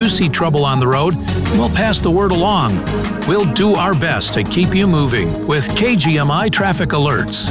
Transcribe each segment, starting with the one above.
see trouble on the road, we'll pass the word along. We'll do our best to keep you moving with KGMI Traffic Alerts.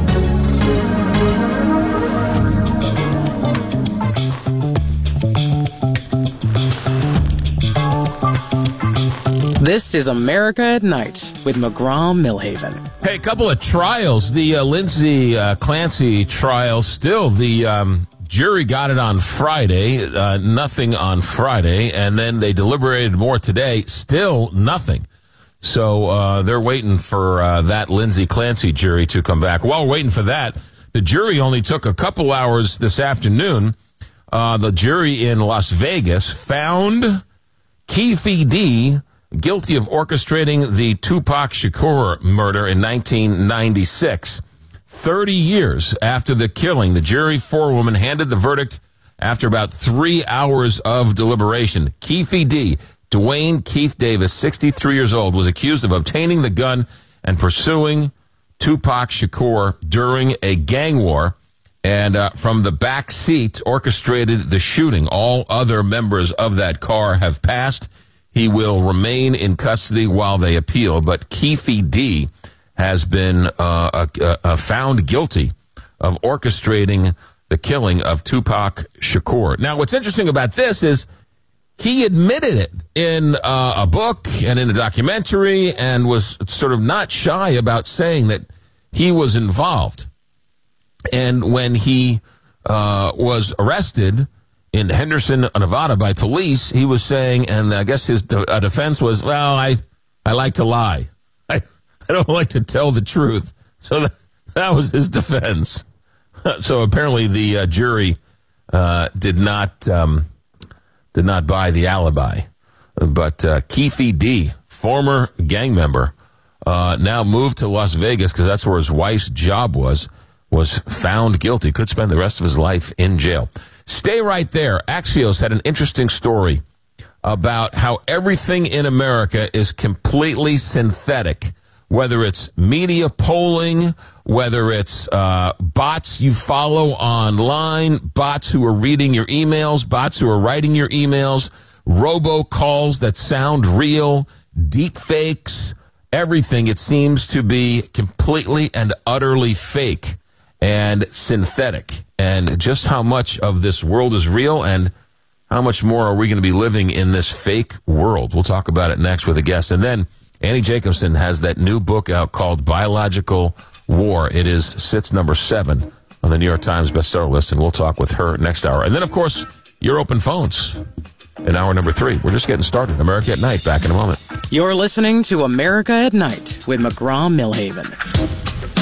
This is America at Night with McGraw-Millhaven. Hey, a couple of trials. The Lindsay Clancy trial still. The jury got it on Friday, nothing on Friday, and then they deliberated more today, still nothing. So they're waiting for that Lindsay Clancy jury to come back. While we're waiting for that, the jury only took a couple hours this afternoon. The jury in Las Vegas found Keffe D guilty of orchestrating the Tupac Shakur murder in 1996. 30 years after the killing, the jury forewoman handed the verdict after about 3 hours of deliberation. Keffe D, Dwayne Keith Davis, 63 years old, was accused of obtaining the gun and pursuing Tupac Shakur during a gang war, and from the back seat orchestrated the shooting. All other members of that car have passed. He will remain in custody while they appeal, but Keffe D has been found guilty of orchestrating the killing of Tupac Shakur. Now, what's interesting about this is he admitted it in a book and in a documentary and was sort of not shy about saying that he was involved. And when he was arrested in Henderson, Nevada by police, he was saying, and I guess his defense was, well, I like to lie. I don't like to tell the truth. So that was his defense. So apparently the jury did not buy the alibi. But Keffe D, former gang member, now moved to Las Vegas because that's where his wife's job was found guilty. Could spend the rest of his life in jail. Stay right there. Axios had an interesting story about how everything in America is completely synthetic, whether it's media polling, whether it's bots you follow online, bots who are reading your emails, bots who are writing your emails, robocalls that sound real, deep fakes, everything. It seems to be completely and utterly fake and synthetic. And just how much of this world is real and how much more are we going to be living in this fake world? We'll talk about it next with a guest. And then Annie Jacobson has that new book out called Biological War. It sits number 7 on the New York Times bestseller list, and we'll talk with her next hour. And then, of course, your open phones in hour number 3. We're just getting started. America at Night, back in a moment. You're listening to America at Night with McGraw-Millhaven.